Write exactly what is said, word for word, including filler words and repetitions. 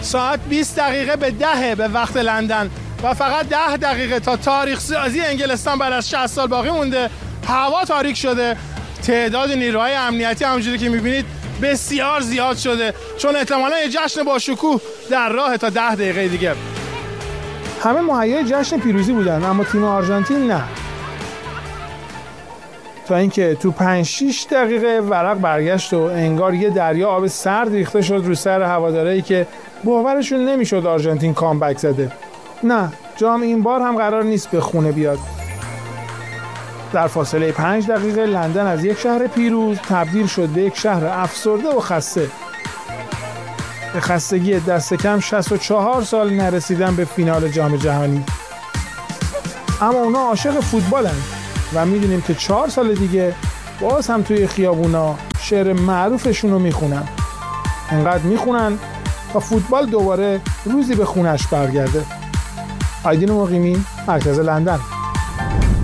ساعت بیست دقیقه به ده به وقت لندن و فقط ده دقیقه تا تاریخ سازی انگلستان بعد از شصت سال باقی مونده. هوا تاریک شده. تعداد نیروهای امنیتی همونجوری که میبینید بسیار زیاد شده، چون احتمالاً یه جشن با شکوه در راه تا ده دقیقه دیگه. همه مهیای جشن پیروزی بودن، اما تیم آرژانتین نه. تا اینکه تو پنج شش دقیقه ورق برگشت و انگار یه دریا آب سرد ریخته شد رو سر هوادارهایی که باورشون نمیشد آرژانتین کامبک زده. نه، جام این بار هم قرار نیست به خونه بیاد. در فاصله پنج دقیقه لندن از یک شهر پیروز تبدیل شد به یک شهر افسرده و خسته. به خستگی دست کم شصت و چهار سال نرسیدن به فینال جام جهانی. اما اونا عاشق فوتبالن و میدونیم که چهار سال دیگه باز هم توی خیابونا شعر معروفشون رو میخونن. انقدر میخونن تا فوتبال دوباره روزی به خونش برگرده. آیدین مقیمی، مرکز لندن.